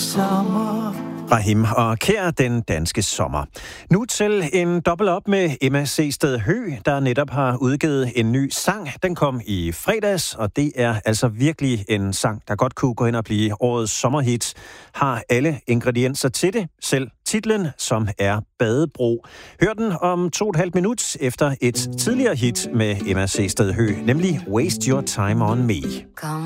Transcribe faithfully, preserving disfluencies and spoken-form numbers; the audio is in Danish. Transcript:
sommer. Rahim og Kær, den danske sommer. Nu til en dobbelt op med Emma Seested Høgh, der netop har udgivet en ny sang. Den kom i fredags, og det er altså virkelig en sang, der godt kunne gå hen og blive årets sommerhit. Har alle ingredienser til det, selv titlen, som er Badebro. Hør den om to og et halvt minut efter et tidligere hit med Emma Seested Høgh, nemlig Waste Your Time on Me.